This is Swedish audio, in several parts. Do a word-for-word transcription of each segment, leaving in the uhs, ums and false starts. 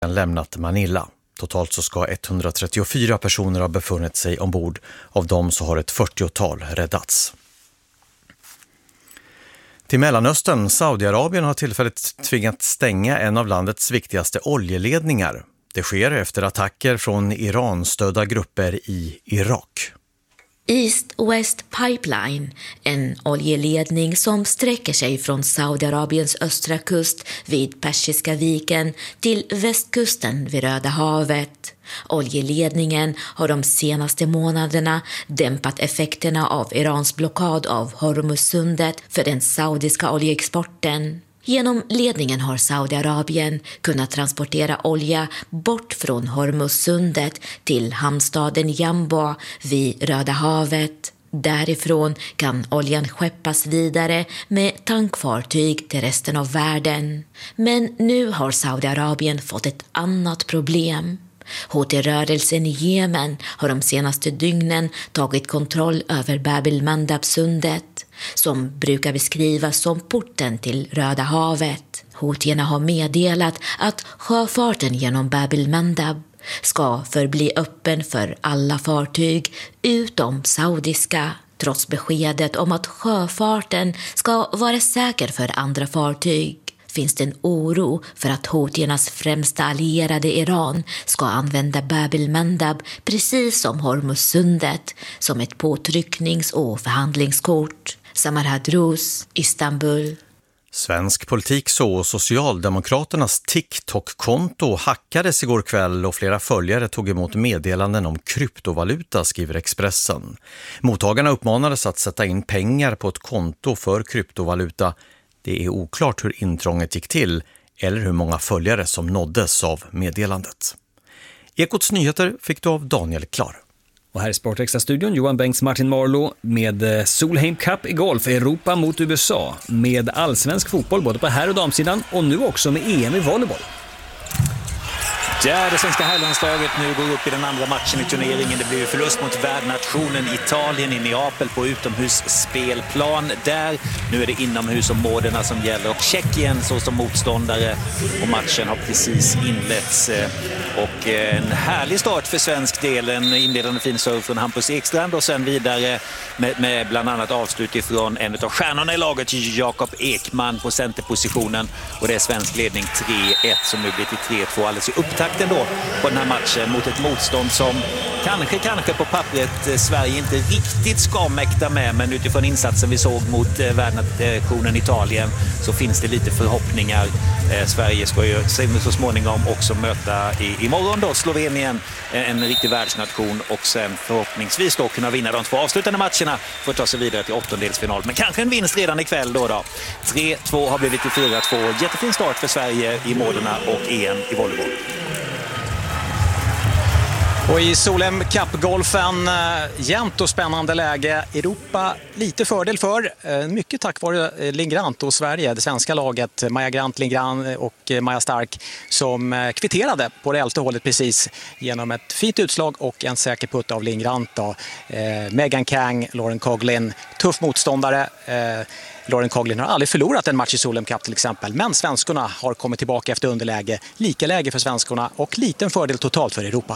lämnat Manila. Totalt så ska etthundratrettiofyra personer ha befunnit sig ombord. Av dem så har ett fyrtiotal räddats. Till Mellanöstern, Saudiarabien har tillfälligt tvingats stänga en av landets viktigaste oljeledningar. Det sker efter attacker från Iran-stödda grupper i Irak. East West Pipeline, en oljeledning som sträcker sig från Saudiarabiens östra kust vid Persiska viken till västkusten vid Röda havet. Oljeledningen har de senaste månaderna dämpat effekterna av Irans blockad av Hormuzsundet för den saudiska oljeexporten. Genom ledningen har Saudiarabien kunnat transportera olja bort från Hormuzsundet till hamnstaden Jambo vid Röda havet. Därifrån kan oljan skeppas vidare med tankfartyg till resten av världen. Men nu har Saudiarabien fått ett annat problem. Houthi-rörelsen i Jemen har de senaste dygnen tagit kontroll över Bab el-Mandab-sundet, som brukar beskrivas som porten till Röda havet. Houthierna har meddelat att sjöfarten genom Bab el-Mandab ska förbli öppen för alla fartyg utom saudiska, trots beskedet om att sjöfarten ska vara säker för andra fartyg. Finns det en oro för att Houthiernas främsta allierade Iran ska använda Bab el-Mandab precis som Hormuzsundet som ett påtrycknings- och förhandlingskort. Samar Hadrous, Istanbul. Svensk politik så Socialdemokraternas TikTok-konto hackades igår kväll och flera följare tog emot meddelanden om kryptovaluta, skriver Expressen. Mottagarna uppmanades att sätta in pengar på ett konto för kryptovaluta. Det är oklart hur intrånget gick till eller hur många följare som nåddes av meddelandet. Ekots nyheter fick du av Daniel Klar. Och här i Sportextra-studion Johan Bengts, Martin Marlow med Solheim Cup i golf, Europa mot U S A, med allsvensk fotboll både på herr- och damsidan och nu också med E M i volleyboll. Ja, det svenska herrlandslaget nu går upp i den andra matchen i turneringen. Det blir ju förlust mot värdnationen Italien i Neapel på utomhusspelplan. Där nu är det inomhusområdena som gäller och Tjeckien så som motståndare. Och matchen har precis inletts. Och en härlig start för svensk del. En inledande fin serve från Hampus Ekstrand och sen vidare med, med bland annat avslut ifrån en av stjärnorna i laget, Jakob Ekman på centerpositionen. Och det är svensk ledning tre ett som nu blir till tre två alldeles i upptakt då på den här matchen mot ett motstånd som kanske, kanske på pappret Sverige inte riktigt ska mäkta med, men utifrån insatsen vi såg mot eh, värdnationen Italien så finns det lite förhoppningar. Eh, Sverige ska ju så småningom också möta i, imorgon då Slovenien, en riktig världsnation, och sen förhoppningsvis då kunna vinna de två avslutande matcherna för att ta sig vidare till åttondelsfinal. Men kanske en vinst redan ikväll då då. tre två har blivit till fyra två. Jättefin start för Sverige i målen och E M i volleyboll. Och i Solheim Cup-golfen, jämnt och spännande läge. Europa lite fördel för, mycket tack vare Lingrant och Sverige, det svenska laget. Maja Grant, Lingrant och Maja Stark som kvitterade på det elfte hålet precis genom ett fint utslag och en säker putt av Lingrant. Då. Eh, Megan Kang, Lauren Coughlin, tuff motståndare. Eh, Lauren Coughlin har aldrig förlorat en match i Solheim Cup till exempel, men svenskorna har kommit tillbaka efter underläge. Lika läge för svenskorna och liten fördel totalt för Europa.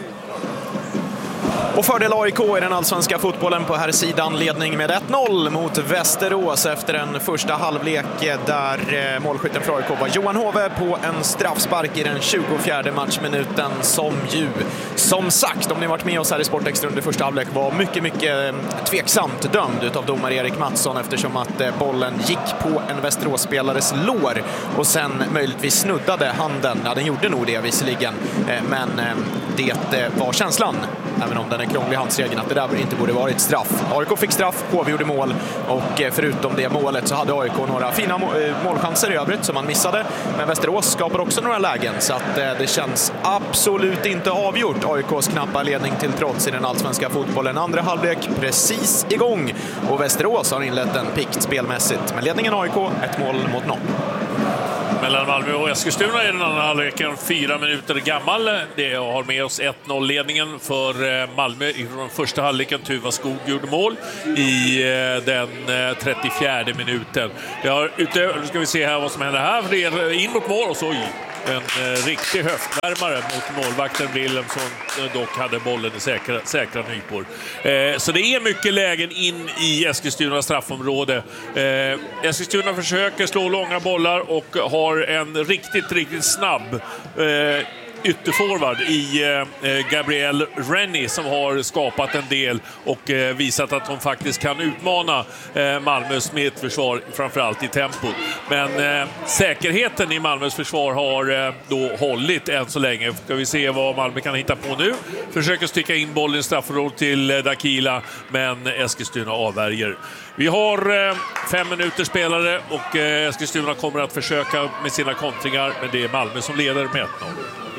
Och fördel A I K i den allsvenska fotbollen på här sidan, ledning med ett noll mot Västerås efter en första halvlek där målskytten för A I K var Johan Hove på en straffspark i den tjugofjärde matchminuten som ju, som sagt, om ni varit med oss här i Sportextra under första halvlek, var mycket, mycket tveksamt dömd utav domare Erik Mattsson eftersom att bollen gick på en Västerås-spelares lår och sen möjligtvis snuddade handen. Ja, den gjorde nog det visserligen, men det var känslan, även om den är krånglig handsregeln, att det där inte borde varit straff. A I K fick straff, H V gjorde mål och förutom det målet så hade A I K några fina målchanser i övrigt som man missade. Men Västerås skapar också några lägen så att det känns absolut inte avgjort. A I K:s knappa ledning till trots i den allsvenska fotbollen. Andra halvlek precis igång och Västerås har inlett en pikt spelmässigt. Men ledningen A I K, ett mål mot noll. Mellan Malmö och Eskilstuna i den andra halvleken, fyra minuter gammal. Det har med oss ett noll-ledningen för Malmö i den första halvleken. Tuva Skog gjorde mål i den trettiofjärde minuten. Det har utöver, nu ska vi se här vad som händer här. För det är in mot mål och så en eh, riktig höftvärmare mot målvakten Wilhelmsson, eh, dock hade bollen i säkra, säkra nypor. Eh, så det är mycket lägen in i Eskilstuna straffområde. Eh, Eskilstuna försöker slå långa bollar och har en riktigt, riktigt snabb eh, ytterforward i eh, Gabriel Rennie som har skapat en del och eh, visat att de faktiskt kan utmana eh, Malmös mittförsvar, framförallt i tempo. Men eh, säkerheten i Malmös försvar har eh, då hållit än så länge. Ska vi se vad Malmö kan hitta på nu. Försöker sticka in bollen i straffområdet till eh, Dakila, men Eskilstuna avvärjer. Vi har eh, fem minuter spelare och eh, Eskilstuna kommer att försöka med sina kontringar, men det är Malmö som leder med ett noll.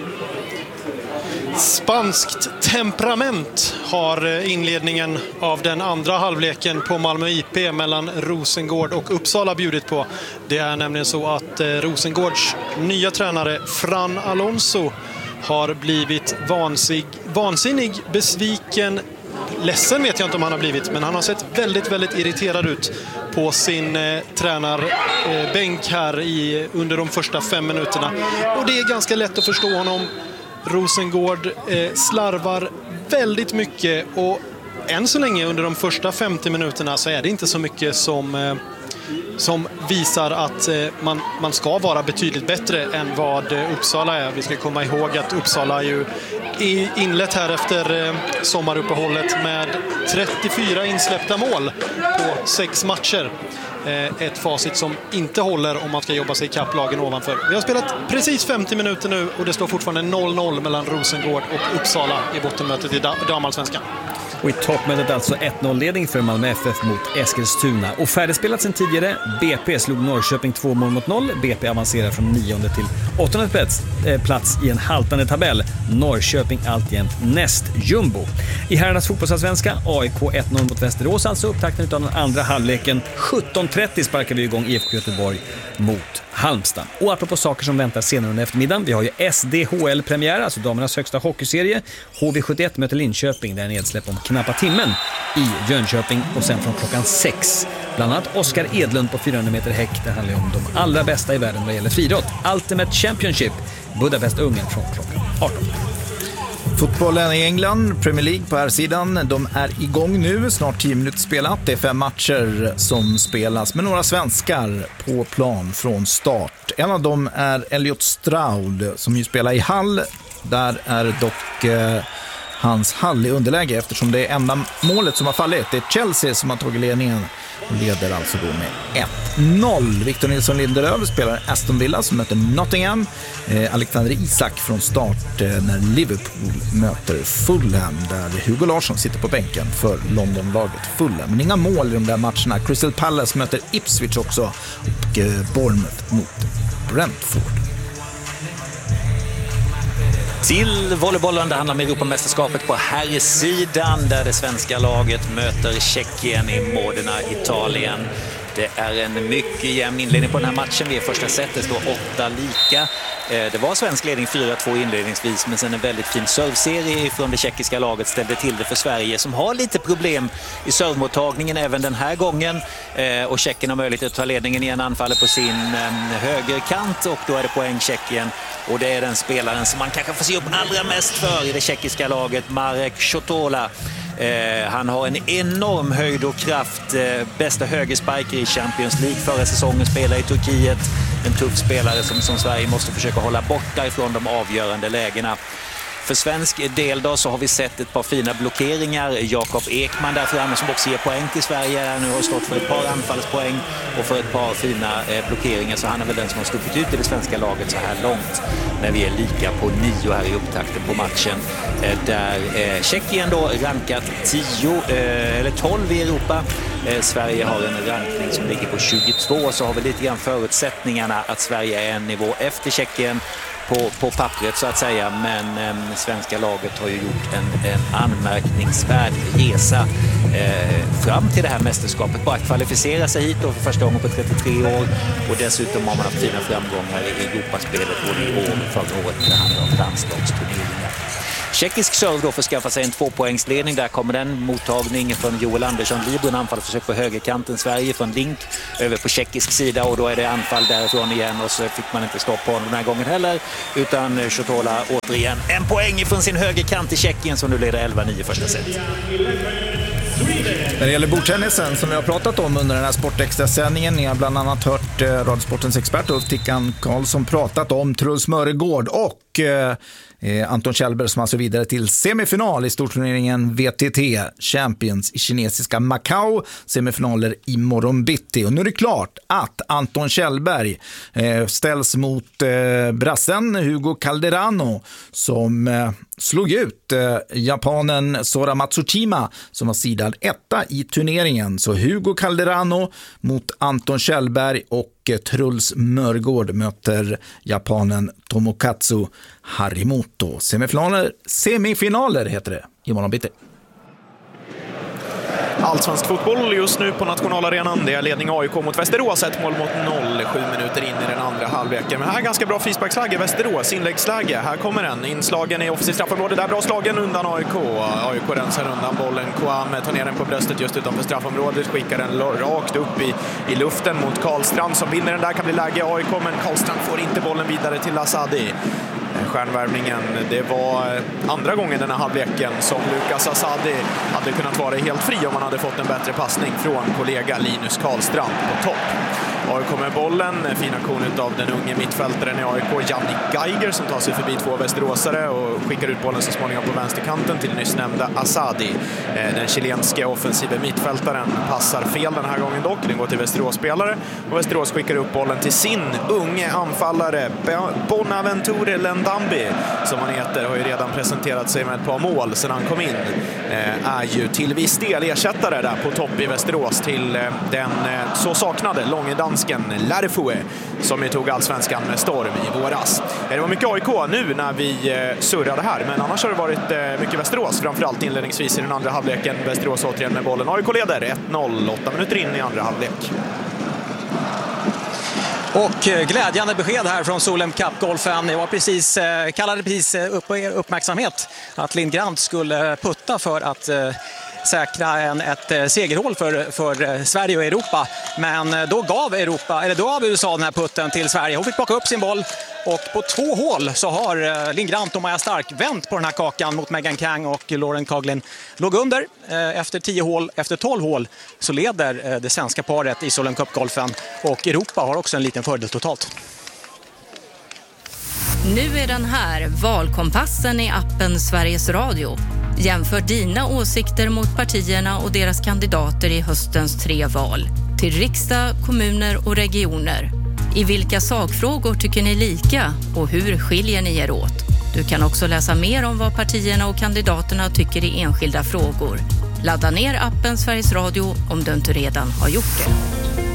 Spanskt temperament har inledningen av den andra halvleken på Malmö I P mellan Rosengård och Uppsala bjudit på. Det är nämligen så att Rosengårds nya tränare Fran Alonso har blivit vansig, vansinnig, besviken, ledsen vet jag inte om han har blivit, men han har sett väldigt, väldigt irriterad ut på sin eh, tränarbänk här i, under de första fem minuterna. Och det är ganska lätt att förstå honom. Rosengård eh, slarvar väldigt mycket och än så länge under de första femtio minuterna så är det inte så mycket som, eh, som visar att eh, man, man ska vara betydligt bättre än vad eh, Uppsala är. Vi ska komma ihåg att Uppsala ju är inlett här efter eh, sommaruppehållet med trettiofyra insläppta mål på sex matcher. Ett facit som inte håller om man ska jobba sig i kapplagen ovanför. Vi har spelat precis femtio minuter nu och det står fortfarande noll noll mellan Rosengård och Uppsala i bottenmötet i damallsvenskan. Och i toppmötet alltså ett noll-ledning för Malmö F F mot Eskilstuna. Och färdigspelat sen tidigare, B P slog Norrköping två mål mot noll. B P avancerar från nionde till åttonde plats, eh, plats i en haltande tabell. Norrköping alltjämt näst jumbo. I herrarnas fotbollsallsvenska, A I K ett noll mot Västerås, alltså upptakten av den andra halvleken. sjutton trettio sparkar vi igång I F K Göteborg mot Halmstad. Och apropå saker som väntar senare under eftermiddagen, vi har ju S D H L-premiär, alltså damernas högsta hockeyserie. H V sjuttioett möter Linköping, där är nedsläpp om knappa timmen i Jönköping, och sen från klockan sex. Bland annat Oskar Edlund på fyrahundra meter häck. Det handlar om de allra bästa i världen vad gäller friidrott. Ultimate Championship, Budapest, Ungern från klockan arton. Fotbollen i England, Premier League på här sidan, de är igång nu, snart tio minuter spelat. Det är fem matcher som spelas med några svenskar på plan från start. En av dem är Elliot Stroud som ju spelar i Hull. Där är dock eh, hans Hull i underläge eftersom det är enda målet som har fallit. Det är Chelsea som har tagit ledningen och leder alltså då med ett noll. Victor Nilsson Lindelöf spelar Aston Villa som möter Nottingham. Eh, Alexander Isak från start eh, när Liverpool möter Fulham, där Hugo Larsson sitter på bänken för Londonlaget Fulham. Men inga mål i de där matcherna. Crystal Palace möter Ipswich också och eh, Bournemouth mot Brentford. Till volleybollen, det handlar om Europamästerskapet på herrsidan där det svenska laget möter Tjeckien i Modena, Italien. Det är en mycket jämn inledning på den här matchen. Vi är första set, det står åtta lika. Det var svensk ledning fyra två inledningsvis, men sen en väldigt fin servserie från det tjeckiska laget ställde till det för Sverige, som har lite problem i servmottagningen även den här gången. Och Tjeckien har möjlighet att ta ledningen i en anfall på sin högerkant, och då är det poäng Tjeckien. Och det är den spelaren som man kanske får se upp allra mest för i det tjeckiska laget, Marek Shotola. Eh, han har en enorm höjd och kraft, eh, bästa högerspiker i Champions League förra säsongen, spelar i Turkiet, en tuff spelare som, som Sverige måste försöka hålla borta ifrån de avgörande lägena. För svensk del då så har vi sett ett par fina blockeringar. Jakob Ekman där framme som också ger poäng till Sverige. Nu har stått för ett par anfallspoäng och för ett par fina eh, blockeringar. Så han är väl den som har stuckit ut i det svenska laget så här långt. När vi är lika på nio här i upptakten på matchen. Eh, där eh, Tjeckien då rankat tio eh, eller tolv i Europa. Eh, Sverige har en rankning som ligger på tjugotvå. Så har vi lite grann förutsättningarna att Sverige är en nivå efter Tjeckien. På, på pappret så att säga, men eh, svenska laget har ju gjort en, en anmärkningsvärd resa eh, fram till det här mästerskapet. Bara kvalificera sig hit då för första gången på trettiotre år, och dessutom har man haft fina framgångar i Europaspelet både i år och förra året när det handlar om landslagsturneringar. tjeckisk serve då för att skaffa sig en tvåpoängsledning. Där kommer den mottagning från Joel Andersson Libro, anfallsförsök på högerkanten. Sverige från Link över på tjeckisk sida och då är det anfall därifrån igen och så fick man inte stopp på honom den här gången heller, utan Shotola återigen en poäng från sin högerkant i Tjeckien som nu leder elva nio första set. När det gäller bordtennisen som vi har pratat om under den här Sportextra-sändningen, ni har bland annat hört eh, Radsportens expert Ulf Tickan Karlsson pratat om Truls Mörgård och eh, Anton Kjellberg som alltså vidare till semifinal i storturneringen V T T Champions i kinesiska Macau. Semifinaler i morgon bitti. Och nu är det klart att Anton Kjellberg eh, ställs mot eh, brassen Hugo Calderano som eh, slog ut eh, japanen Sora Matsushima som var sidad etta i turneringen. Så Hugo Calderano mot Anton Kjellberg och Truls Mörgård möter japanen Tomokatsu Harimoto. Semifinaler, semifinaler heter det i morgon bitti. Allsvensk fotboll just nu på nationalarenan. Det är ledning A I K mot Västerås, ett mål mot noll, sju minuter in i den andra halvleken. Men här är ganska bra frisparksläge, Västerås inläggsläge. Här kommer den, inslagen i offensivt straffområde. Där bra slagen undan A I K. A I K rensar undan bollen. Kwame tar ner den på bröstet just utanför straffområdet. Skickar den rakt upp i, i luften mot Karlstrand som vinner den där. Kan bli läge A I K, men Karlstrand får inte bollen vidare till Asadi. Stjärnvärvningen, det var andra gången den här halvleken som Lukas Asadi hade kunnat vara helt fri om han hade fått en bättre passning från kollega Linus Karlstrand på topp. A I K med bollen, fin aktion av den unge mittfältaren i A I K, Jannik Geiger, som tar sig förbi två västeråsare och skickar ut bollen så småningom på vänsterkanten till nyss nämnda Asadi. Den chilenske offensiva mittfältaren passar fel den här gången dock, den går till Västerås-spelare och Västerås skickar upp bollen till sin unge anfallare Bonaventure Lendambi, som han heter, har ju redan presenterat sig med ett par mål sedan han kom in. Är ju till viss del ersättare där på topp i Västerås till den så saknade långe dansken Larifue som ju tog allsvenskan med storm i våras. Det var mycket A I K nu när vi surrade här, men annars har det varit mycket Västerås, framförallt inledningsvis i den andra halvleken. Västerås återigen med bollen. A I K leder ett noll, åtta minuter in i andra halvlek. Och glädjande besked här från Solheim Cup-golfen. Jag var precis, kallade precis upp er uppmärksamhet att Lindgrant skulle putta för att säkra en, ett segerhål för, för Sverige och Europa. Men då gav, Europa, eller då gav U S A den här putten till Sverige. Hon fick plocka upp sin boll och på två hål så har Lindgrant och Maja Stark vänt på den här kakan mot Megan Kang och Lauren Coughlin. Låg under efter tio hål, efter tolv hål så leder det svenska paret i Solheim Cup-golfen och Europa har också en liten fördel totalt. Nu är den här, valkompassen i appen Sveriges Radio. Jämför dina åsikter mot partierna och deras kandidater i höstens tre val. Till riksdag, kommuner och regioner. I vilka sakfrågor tycker ni lika och hur skiljer ni er åt? Du kan också läsa mer om vad partierna och kandidaterna tycker i enskilda frågor. Ladda ner appen Sveriges Radio om du inte redan har gjort det.